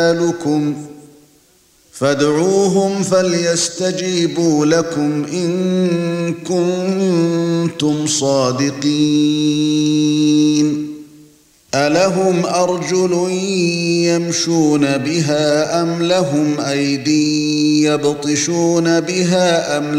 أَمْثَالُكُمْ فادعوهم فليستجيبوا لكم إن كنتم صادقين ألهم أرجل يمشون بها أم لهم أيدي يبطشون بها أم